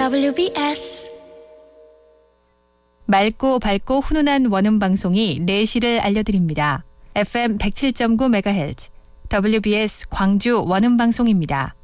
WBS 맑고 밝고 훈훈한 원음 방송이 4시를 알려드립니다. FM 107.9MHz WBS 광주 원음 방송입니다.